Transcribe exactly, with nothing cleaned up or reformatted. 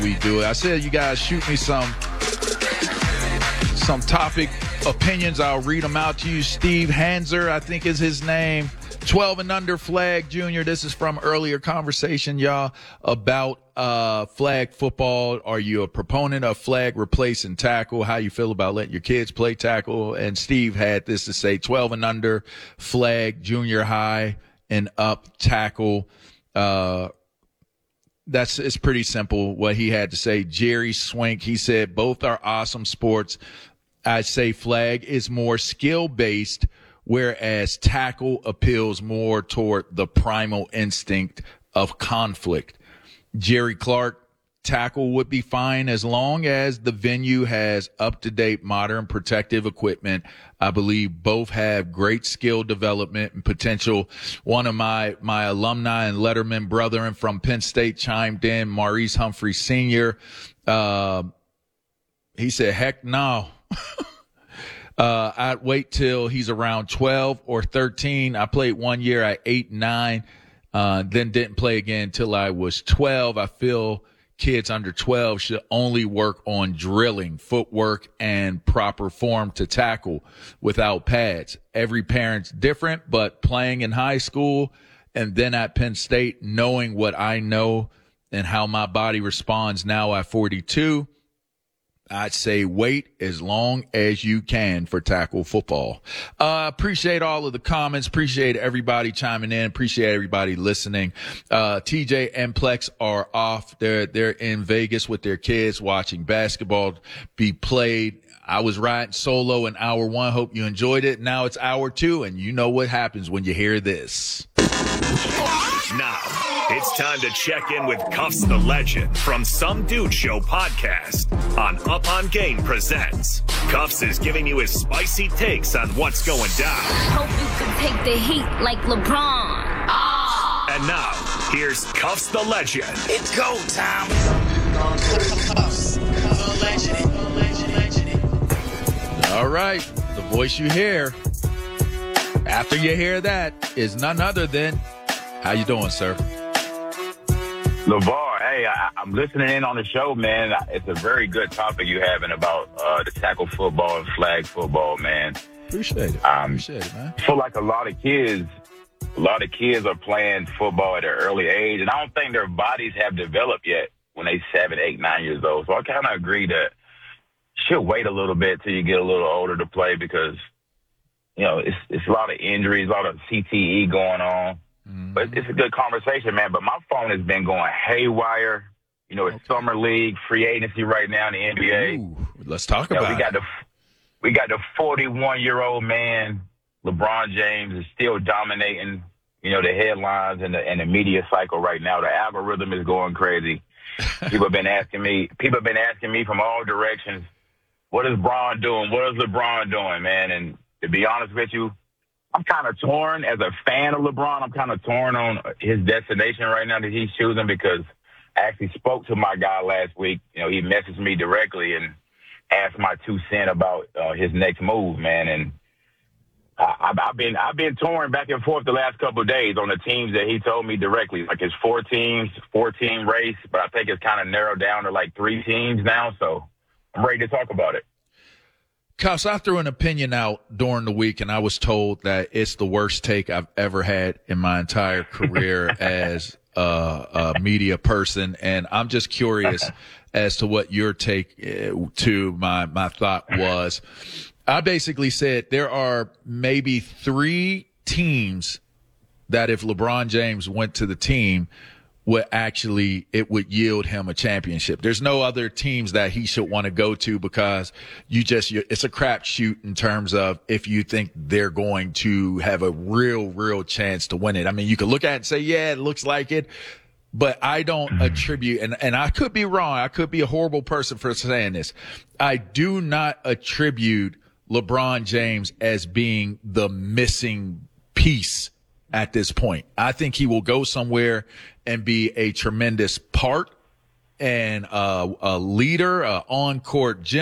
we do it. I said you guys shoot me some some topic opinions. I'll read them out to you. Steve Hanser, I think is his name. twelve and under flag junior. This is from earlier conversation, y'all, about uh, flag football. Are you a proponent of flag replacing tackle? How you feel about letting your kids play tackle? And Steve had this to say: twelve and under flag, junior high and up tackle. Uh, that's it's pretty simple what he had to say. Jerry Swink, he said both are awesome sports. I'd say flag is more skill based, whereas tackle appeals more toward the primal instinct of conflict. Jerry Clark, tackle would be fine as long as the venue has up-to-date modern protective equipment. I believe both have great skill development and potential. One of my, my alumni and Letterman brethren from Penn State chimed in, Maurice Humphrey Senior Uh, he said, heck no. Uh, I'd wait till he's around twelve or thirteen. I played one year at eight, nine, uh, then didn't play again until I was twelve. I feel kids under twelve should only work on drilling, footwork, and proper form to tackle without pads. Every parent's different, but playing in high school and then at Penn State, knowing what I know and how my body responds now at forty-two, I'd say wait as long as you can for tackle football. Uh, appreciate all of the comments. Appreciate everybody chiming in. Appreciate everybody listening. Uh, T J and Plex are off. They're, they're in Vegas with their kids watching basketball be played. I was riding solo in hour one. Hope you enjoyed it. Now it's hour two, and you know what happens when you hear this. Now, it's time to check in with Cuffs the Legend from Some Dude Show podcast on Up on Game Presents. Cuffs is giving you his spicy takes on what's going down. Hope you can take the heat like LeBron. Oh. And now, here's Cuffs the Legend. It's go time. Cuffs the Legend. All right, the voice you hear after you hear that is none other than, how you doing, sir? LeVar, hey, I, I'm listening in on the show, man. It's a very good topic you having about uh, the tackle football and flag football, man. Appreciate it. Um, Appreciate it, man. I feel like a lot of kids, a lot of kids are playing football at an early age, and I don't think their bodies have developed yet when they seven, eight, nine years old. So I kind of agree that should wait a little bit till you get a little older to play because, you know, it's it's a lot of injuries, a lot of C T E going on. Mm-hmm. But it's a good conversation, man. But my phone has been going haywire. You know, it's okay. Summer league, free agency right now in the N B A. Ooh, let's talk you know, about we got it. The, we got the forty-one-year-old man, LeBron James, is still dominating, you know, the headlines and the, and the media cycle right now. The algorithm is going crazy. People have been asking me, people have been asking me from all directions, what is Bron doing? What is LeBron doing, man? And to be honest with you, I'm kind of torn as a fan of LeBron. I'm kind of torn on his destination right now that he's choosing because I actually spoke to my guy last week. You know, he messaged me directly and asked my two cents about uh, his next move, man. And I, I've been I've been torn back and forth the last couple of days on the teams that he told me directly. Like it's four teams, four-team race, but I think it's kind of narrowed down to like three teams now. So I'm ready to talk about it. Cuffs, I threw an opinion out during the week, and I was told that it's the worst take I've ever had in my entire career as a, a media person. And I'm just curious as to what your take to my, my thought was. I basically said there are maybe three teams that if LeBron James went to the team, would actually, it would yield him a championship. There's no other teams that he should want to go to because you just, you, it's a crapshoot in terms of if you think they're going to have a real, real chance to win it. I mean, you could look at it and say, yeah, it looks like it, but I don't attribute, and, and I could be wrong. I could be a horrible person for saying this. I do not attribute LeBron James as being the missing piece at this point. I think he will go somewhere and be a tremendous part and uh, a leader, uh, on-court